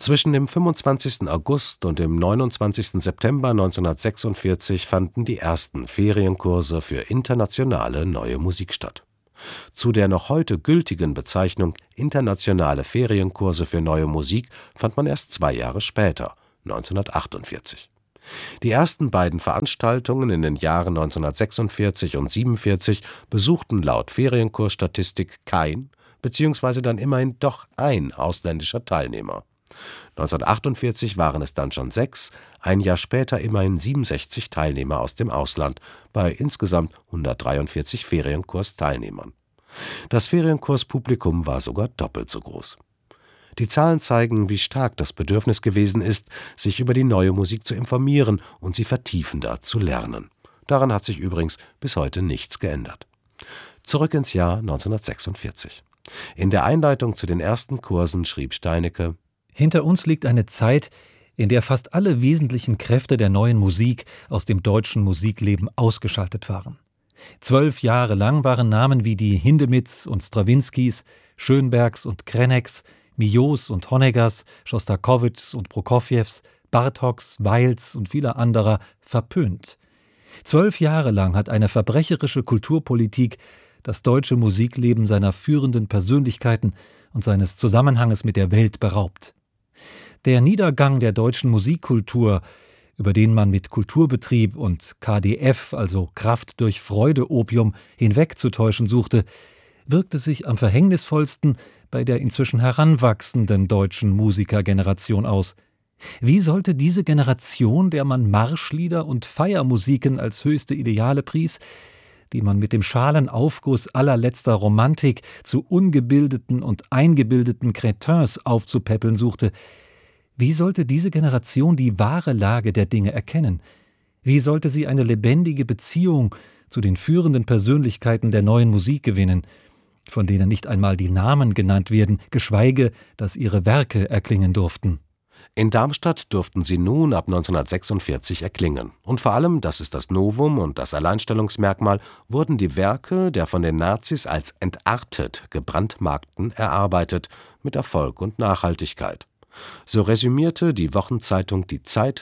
Zwischen dem 25. August und dem 29. September 1946 fanden die ersten Ferienkurse für internationale Neue Musik statt. Zu der noch heute gültigen Bezeichnung Internationale Ferienkurse für Neue Musik fand man erst 2 Jahre später, 1948. Die ersten beiden Veranstaltungen in den Jahren 1946 und 1947 besuchten laut Ferienkursstatistik kein bzw. dann immerhin doch ein ausländischer Teilnehmer. 1948 waren es dann schon 6, ein Jahr später immerhin 67 Teilnehmer aus dem Ausland, bei insgesamt 143 Ferienkursteilnehmern. Das Ferienkurspublikum war sogar doppelt so groß. Die Zahlen zeigen, wie stark das Bedürfnis gewesen ist, sich über die neue Musik zu informieren und sie vertiefender zu lernen. Daran hat sich übrigens bis heute nichts geändert. Zurück ins Jahr 1946. In der Einleitung zu den ersten Kursen schrieb Steinecke: Hinter uns liegt eine Zeit, in der fast alle wesentlichen Kräfte der neuen Musik aus dem deutschen Musikleben ausgeschaltet waren. 12 Jahre lang waren Namen wie die Hindemiths und Strawinskys, Schönbergs und Kreneks, Milhaus und Honeggers, Schostakowitschs und Prokofjews, Bartoks, Weils und vieler anderer verpönt. 12 Jahre lang hat eine verbrecherische Kulturpolitik das deutsche Musikleben seiner führenden Persönlichkeiten und seines Zusammenhanges mit der Welt beraubt. Der Niedergang der deutschen Musikkultur, über den man mit Kulturbetrieb und KDF, also Kraft durch Freude-Opium, hinwegzutäuschen suchte, wirkte sich am verhängnisvollsten bei der inzwischen heranwachsenden deutschen Musikergeneration aus. Wie sollte diese Generation, der man Marschlieder und Feiermusiken als höchste Ideale pries, die man mit dem schalen Aufguss allerletzter Romantik zu ungebildeten und eingebildeten Crétins aufzupäppeln suchte, wie sollte diese Generation die wahre Lage der Dinge erkennen? Wie sollte sie eine lebendige Beziehung zu den führenden Persönlichkeiten der neuen Musik gewinnen, von denen nicht einmal die Namen genannt werden, geschweige, dass ihre Werke erklingen durften? In Darmstadt durften sie nun ab 1946 erklingen. Und vor allem, das ist das Novum und das Alleinstellungsmerkmal, wurden die Werke der von den Nazis als entartet gebrandmarkten erarbeitet, mit Erfolg und Nachhaltigkeit. So resümierte die Wochenzeitung Die Zeit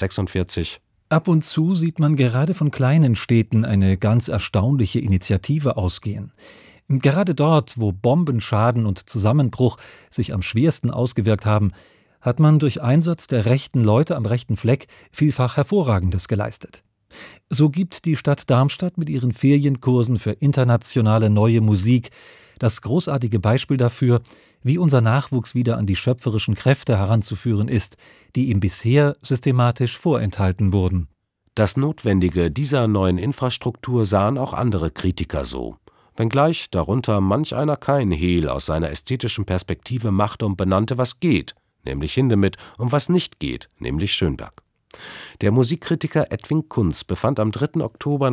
1946: Ab und zu sieht man gerade von kleinen Städten eine ganz erstaunliche Initiative ausgehen. Gerade dort, wo Bombenschaden und Zusammenbruch sich am schwersten ausgewirkt haben, hat man durch Einsatz der rechten Leute am rechten Fleck vielfach Hervorragendes geleistet. So gibt die Stadt Darmstadt mit ihren Ferienkursen für internationale neue Musik das großartige Beispiel dafür, wie unser Nachwuchs wieder an die schöpferischen Kräfte heranzuführen ist, die ihm bisher systematisch vorenthalten wurden. Das Notwendige dieser neuen Infrastruktur sahen auch andere Kritiker so, wenngleich darunter manch einer kein Hehl aus seiner ästhetischen Perspektive machte und benannte, was geht, nämlich Hindemith, und was nicht geht, nämlich Schönberg. Der Musikkritiker Edwin Kunz befand am 3. Oktober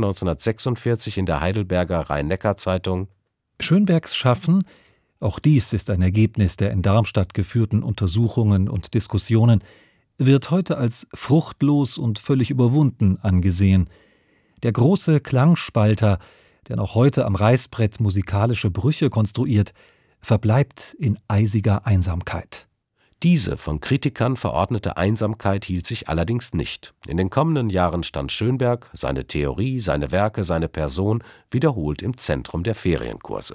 1946 in der Heidelberger Rhein-Neckar-Zeitung: Schönbergs Schaffen, auch dies ist ein Ergebnis der in Darmstadt geführten Untersuchungen und Diskussionen, wird heute als fruchtlos und völlig überwunden angesehen. Der große Klangspalter, der noch heute am Reißbrett musikalische Brüche konstruiert, verbleibt in eisiger Einsamkeit. Diese von Kritikern verordnete Einsamkeit hielt sich allerdings nicht. In den kommenden Jahren stand Schönberg, seine Theorie, seine Werke, seine Person wiederholt im Zentrum der Ferienkurse.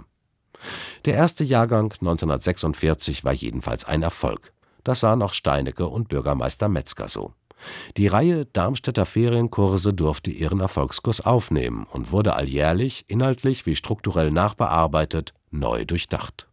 Der erste Jahrgang 1946 war jedenfalls ein Erfolg. Das sahen auch Steinecke und Bürgermeister Metzger so. Die Reihe Darmstädter Ferienkurse durfte ihren Erfolgskurs aufnehmen und wurde alljährlich, inhaltlich wie strukturell nachbearbeitet, neu durchdacht.